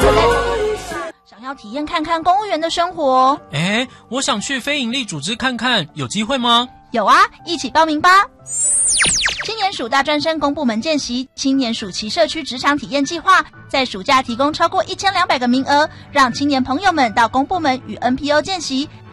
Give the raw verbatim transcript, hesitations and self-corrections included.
想要体验看看公务员的生活？ 诶，我想去非营利组织看看，有机会吗？ 有啊，一起报名吧！青年署大专生公部门见习青年暑期社区职场体验计划，在暑假提供超过一千两百个名额，让青年朋友们到公部门与 N P O 见习，